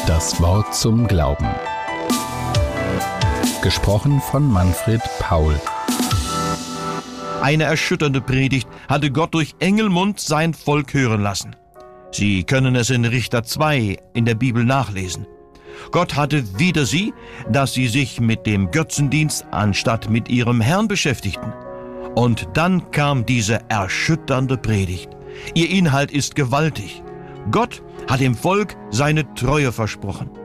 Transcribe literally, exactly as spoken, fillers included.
Das Wort zum Glauben. Gesprochen von Manfred Paul. Eine erschütternde Predigt hatte Gott durch Engelmund sein Volk hören lassen. Sie können es in Richter zwei in der Bibel nachlesen. Gott hatte wider sie, dass sie sich mit dem Götzendienst anstatt mit ihrem Herrn beschäftigten. Und dann kam diese erschütternde Predigt. Ihr Inhalt ist gewaltig. Gott hat dem Volk seine Treue versprochen.